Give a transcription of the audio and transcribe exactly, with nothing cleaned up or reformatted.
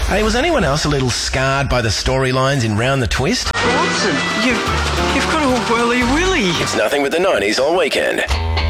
Hey, was anyone else a little scarred by the storylines in Round the Twist? Bronson, you, you've got all whirly-willy. It's nothing but the nineties all weekend.